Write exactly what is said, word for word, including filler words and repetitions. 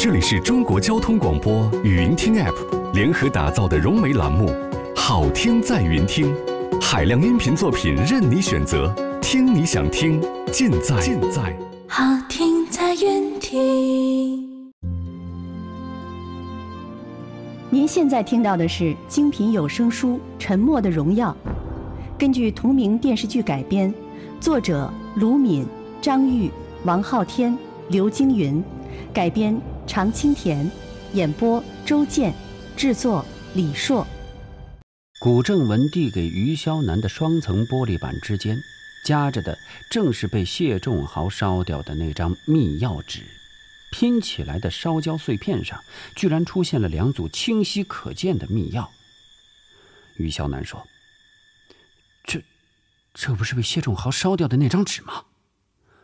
这里是中国交通广播语音听 App 联合打造的融媒栏目《好听在云听》，海量音频作品任你选择，听你想听，尽在尽在好听在云听。 您现在听到的是精品有声书《沉默的荣耀》，根据同名电视剧改编，作者卢敏、张玉、王昊天、刘晶云，改编常青田，演播周健，制作李硕。 古正文递给于霄南的双层玻璃板之间，夹着的正是被谢仲豪烧掉的那张密钥纸。拼起来的烧焦碎片上，居然出现了两组清晰可见的密钥。于霄南说：“这，这不是被谢仲豪烧掉的那张纸吗？”